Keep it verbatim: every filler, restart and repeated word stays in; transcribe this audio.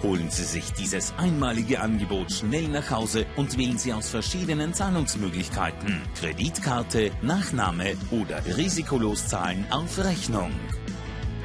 Holen Sie sich dieses einmalige Angebot schnell nach Hause und wählen Sie aus verschiedenen Zahlungsmöglichkeiten. Kreditkarte, Nachname oder risikolos zahlen auf Rechnung.